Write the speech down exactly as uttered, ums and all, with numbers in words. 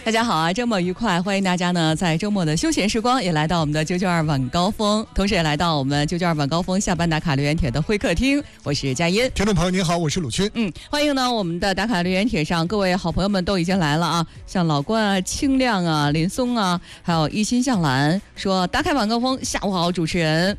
大家好啊，周末愉快！欢迎大家呢在周末的休闲时光也来到我们的九九二晚高峰，同时也来到我们九九二晚高峰下班打卡留言帖的会客厅。我是佳音， 听众朋友您好，我是鲁军。 嗯，欢迎呢我们的打卡留言帖上各位好朋友们都已经来了啊，像老关啊、清亮啊、林松啊，还有一心向蓝说打开晚高峰，下午好，主持人。